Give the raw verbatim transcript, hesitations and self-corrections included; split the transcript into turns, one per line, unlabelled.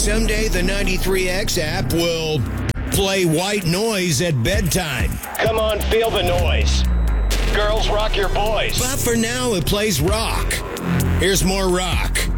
Someday the ninety-three X app will play white noise at bedtime.
Come on, feel the noise. Girls, rock your boys.
But for now, it plays rock. Here's more rock